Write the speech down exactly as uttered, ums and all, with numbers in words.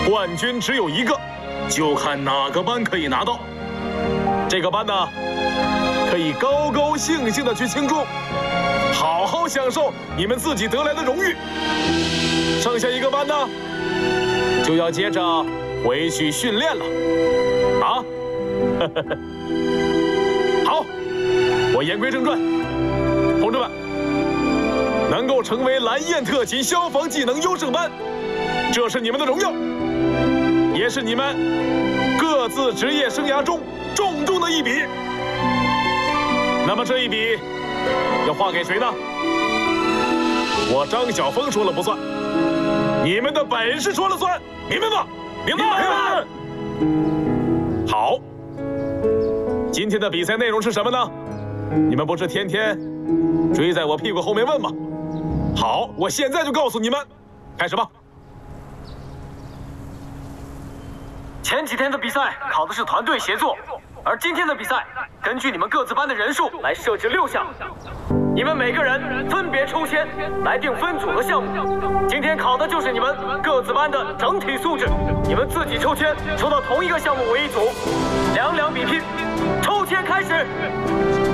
冠军只有一个，就看哪个班可以拿到。这个班呢，可以高高兴兴的去庆祝，好好享受你们自己得来的荣誉。剩下一个班呢，就要接着回去训练了。啊，好，我言归正传，同志们，能够成为蓝焰特勤消防技能优胜班，这是你们的荣耀，也是你们各自职业生涯中重重的一笔。那么这一笔要划给谁呢？我张晓峰说了不算，你们的本事说了算，明白吗？明白吗？好，今天的比赛内容是什么呢？你们不是天天追在我屁股后面问吗？好，我现在就告诉你们，开始吧。 前几天的比赛考的是团队协作，而今天的比赛根据你们各自班的人数来设置六项，你们每个人分别抽签来定分组和项目。今天考的就是你们各自班的整体素质，你们自己抽签，抽到同一个项目为一组，两两比拼。抽签开始。